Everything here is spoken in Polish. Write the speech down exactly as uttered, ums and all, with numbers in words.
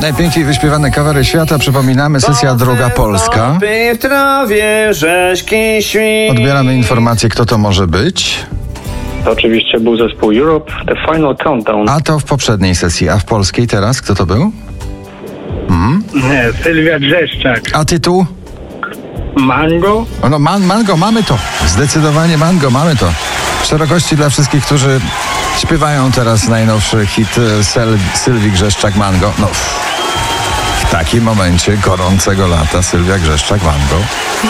Najpiękniej wyśpiewane covery świata. Przypominamy, sesja druga Polska. W trawie rzeźki świt. Odbieramy informację, kto to może być. To oczywiście był zespół Europe, The Final Countdown. A to w poprzedniej sesji, a w polskiej teraz kto to był? Nie, Sylwia Grzeszczak. A tytuł? Mango? O, No man, mango, mamy to. Zdecydowanie mango, mamy to. Szerokości dla wszystkich, którzy śpiewają teraz najnowszy hit e, Sel, Sylwii Grzeszczak Mango. No, w takim momencie gorącego lata Sylwia Grzeszczak Mango.